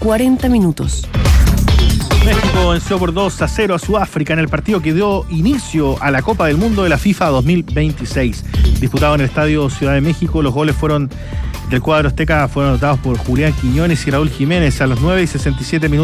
40 minutos. México venció por 2-0 a Sudáfrica en el partido que dio inicio a la Copa del Mundo de la FIFA 2026. Disputado en el Estadio Ciudad de México, los goles del cuadro azteca fueron anotados por Julián Quiñones y Raúl Jiménez a los 9 y 67 minutos.